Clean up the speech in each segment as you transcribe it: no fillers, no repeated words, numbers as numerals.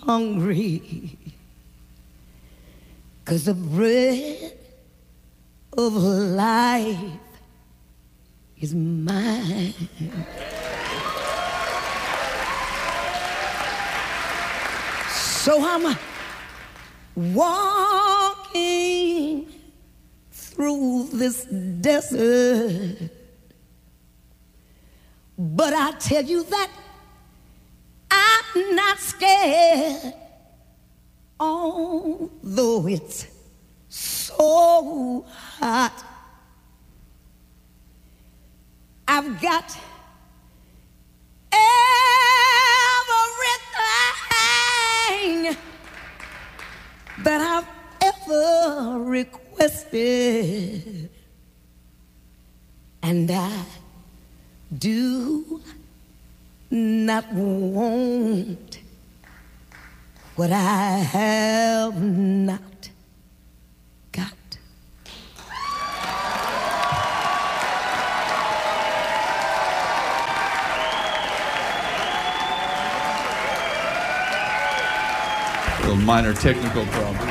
hungry, 'cause the bread of life is mine. So I'm walking through this desert, but I tell you that I'm not scared, although it's so hot. I've got everything that I've ever requested, and I do not want what I have not got. A little minor technical problem.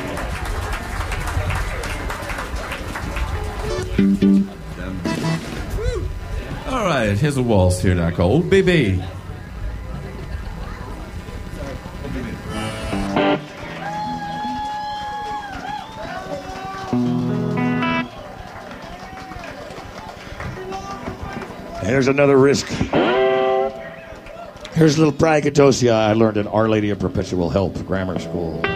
All right, here's a waltz here now called Oh Baby. Here's another risk. Here's a little braggadocio I learned in Our Lady of Perpetual Help Grammar School.